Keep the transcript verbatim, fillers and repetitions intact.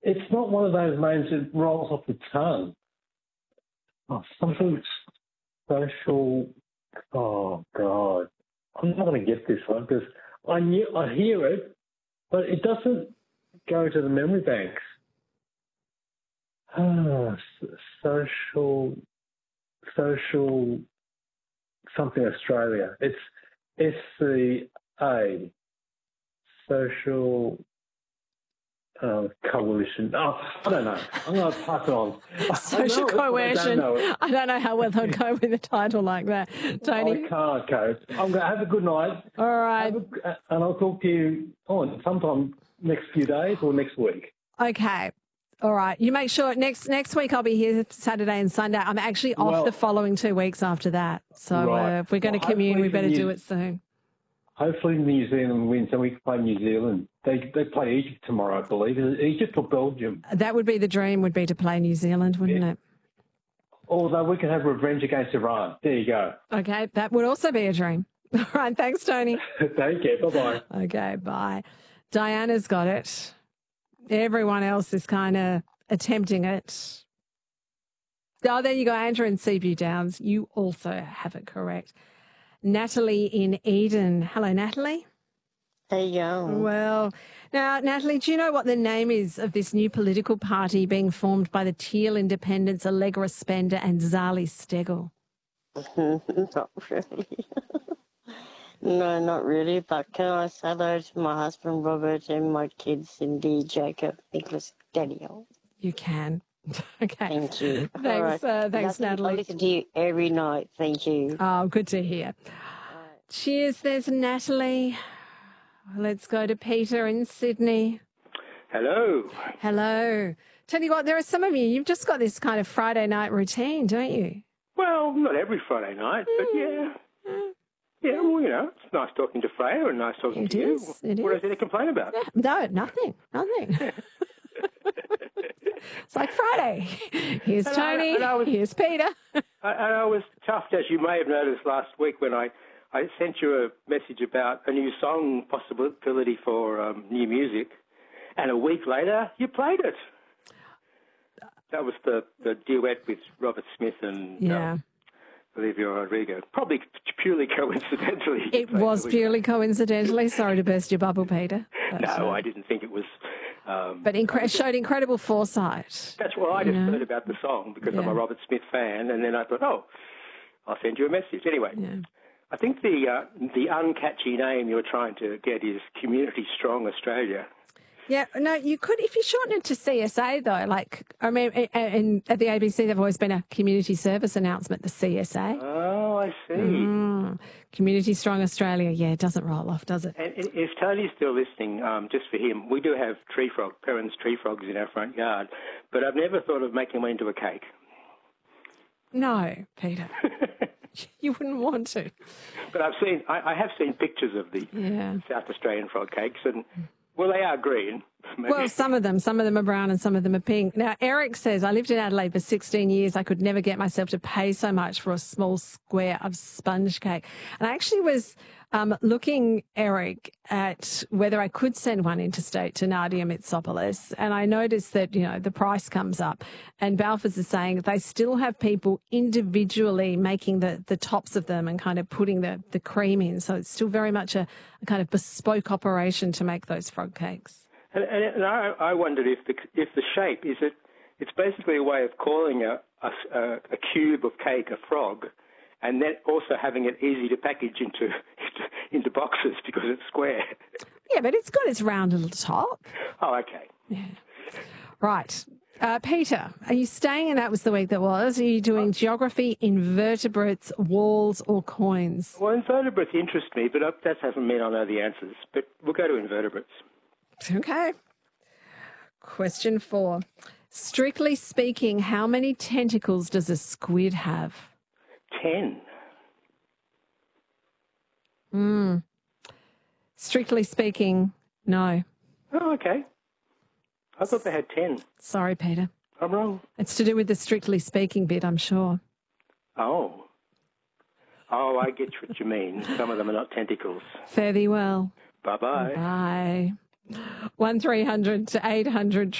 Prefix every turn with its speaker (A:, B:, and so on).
A: it's not one of those names that rolls off the tongue. Oh, something social. Oh, God. I'm not going to get this one because I knew, I hear it, but it doesn't go to the memory banks. Ah, social, social, something Australia. It's S C A, social uh, coalition. Oh, I don't know. I'm going to pass it on.
B: Social coalition. I don't, know. I don't know how well they'll go with a title like that. Tony?
A: I can't, Coach. I'm going to have a good night.
B: All right.
A: A, and I'll talk to you on sometime next few days or next week.
B: Okay. All right. You make sure next next week I'll be here Saturday and Sunday. I'm actually off
A: well,
B: the following two weeks after that. So
A: right.
B: uh, if we're going
A: well,
B: to commune, we better
A: New,
B: do it soon.
A: Hopefully New Zealand wins and we can play New Zealand. They they play Egypt tomorrow, I believe. Is it Egypt or Belgium?
B: That would be the dream, would be to play New Zealand, wouldn't yeah. it?
A: Although we can have revenge against Iran. There you go.
B: Okay. That would also be a dream. All right. Thanks, Tony.
A: Thank you. Bye-bye.
B: Okay. Bye. Diana's got it. Everyone else is kind of attempting it. Oh, there you go, Andrew in Seaview Downs. You also have it correct. Natalie in Eden. Hello, Natalie.
C: Hey, yo.
B: Well, now, Natalie, do you know what the name is of this new political party being formed by the Teal Independents, Allegra Spender and Zali Steggall?
C: Not really. No, not really, but can I say hello to my husband, Robert, and my kids, Cindy, Jacob, Nicholas, Daniel?
B: You can. Okay.
C: Thank you.
B: Thanks,
C: right.
B: uh, thanks, Natalie.
C: I listen to you every night. Thank you.
B: Oh, good to hear. Right. Cheers, there's Natalie. Let's go to Peter in Sydney.
D: Hello.
B: Hello. Tell you what, there are some of you, you've just got this kind of Friday night routine, don't you?
D: Well, not every Friday night, mm. but yeah. Mm. Yeah, well, you know, it's nice talking to Freya and nice talking
B: it
D: to
B: is,
D: you.
B: It
D: what
B: is.
D: is there to complain about?
B: Yeah, no, nothing, nothing. It's like Friday. Here's
D: and
B: Tony,
D: I, and I was,
B: here's Peter.
D: I, and I was chuffed, as you may have noticed last week when I, I sent you a message about a new song possibility for um, new music, and a week later you played it. That was the, the duet with Robert Smith and
B: yeah.
D: um, Olivia Rodrigo. Probably purely coincidentally.
B: It was purely coincidentally. Sorry to burst your bubble, Peter.
D: But, no, uh, I didn't think it was. Um,
B: but incre- showed incredible foresight.
D: That's what I just
B: know?
D: heard about the song because
B: yeah.
D: I'm a Robert Smith fan, and then I thought, oh, I'll send you a message. Anyway,
B: yeah.
D: I think the uh, the uncatchy name you're trying to get is Community Strong Australia.
B: Yeah, no, you could, if you shorten it to C S A, though, like, I mean, and at the A B C, they've always been a community service announcement, the C S A.
D: Oh, I see.
B: Mm. Community Strong Australia, yeah, it doesn't roll off, does it?
D: And if Tony's still listening, um, just for him, we do have tree frog, Perrin's tree frogs in our front yard, but I've never thought of making one into a cake.
B: No, Peter. You wouldn't want to.
D: But I've seen, I, I have seen pictures of the
B: yeah.
D: South Australian frog cakes, and well, they are green. Maybe.
B: Well, some of them. Some of them are brown and some of them are pink. Now, Eric says, I lived in Adelaide for sixteen years. I could never get myself to pay so much for a small square of sponge cake. And I actually was um, looking, Eric, at whether I could send one interstate to Nadia Mitsopoulos. And I noticed that, you know, the price comes up. And Balfours is saying they still have people individually making the, the tops of them and kind of putting the, the cream in. So it's still very much a, a kind of bespoke operation to make those frog cakes.
D: And, and, and I, I wondered if the if the shape is it. It's basically a way of calling a, a, a cube of cake a frog, and then also having it easy to package into into boxes because it's square.
B: Yeah, but it's got its round little top.
D: Oh, okay.
B: Yeah. Right. Uh, Peter, are you staying, and that was the week that was, are you doing geography, invertebrates, walls or coins?
D: Well, invertebrates interest me, but that doesn't mean I know the answers. But we'll go to invertebrates.
B: Okay. Question four. Strictly speaking, how many tentacles does a squid have?
D: Ten.
B: Hmm. Strictly speaking, no.
D: Oh, okay. I thought they had ten.
B: Sorry, Peter.
D: I'm wrong.
B: It's to do with the strictly speaking bit, I'm sure.
D: Oh. Oh, I get what you mean. Some of them are not tentacles.
B: Fare thee well.
D: Bye-bye.
B: Bye. one three hundred to eight hundred